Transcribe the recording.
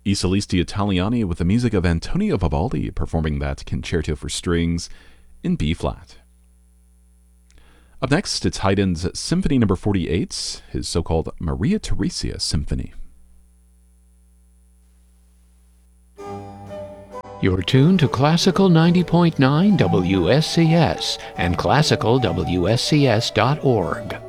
I Solisti Italiani with the music of Antonio Vivaldi performing that concerto for strings in B-flat. Up next, it's Haydn's Symphony No. 48, his so-called Maria Theresia Symphony. You're tuned to Classical 90.9 WSCS and classicalwscs.org.